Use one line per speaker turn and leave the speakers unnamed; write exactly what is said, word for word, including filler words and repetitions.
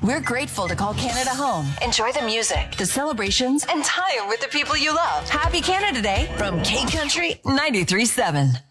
We're grateful to call Canada home. Enjoy the music, the celebrations, and time with the people you love. Happy Canada Day from K Country ninety-three point seven.